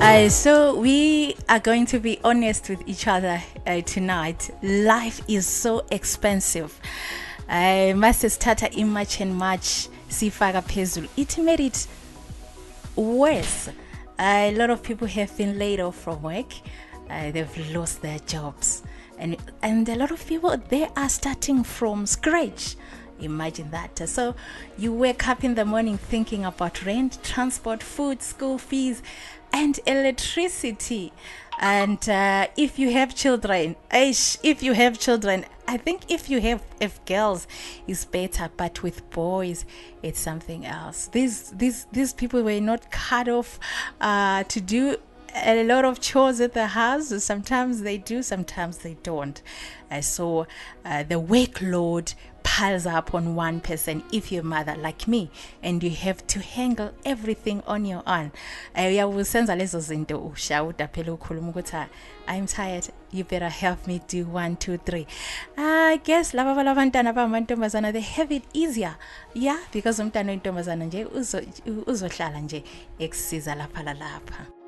So we are going to be honest with each other tonight. Life is so expensive. Must start in March and March. Sifaka phezulu. It made it worse. A lot of people have been laid off from work. They've lost their jobs, and a lot of people, they are starting from scratch. Imagine that. So you wake up in the morning thinking about rent, transport, food, school fees, and electricity. And if you have children, I think if you have girls, it's better, but with boys, it's something else. These people were not cut off to do a lot of chores at the house. Sometimes they do, sometimes they don't. So the workload piles up on one person. If you're a mother like me and you have to handle everything on your own, uyasenza lezo zinto ushawuda phela ukhuluma ukuthi I'm tired, you better help me do 1 2 3. I guess laba balabantwana bamantombazana, they have it easier, yeah, because umntana oyintombazana nje uzohlala nje ekusiza lapha lalapha.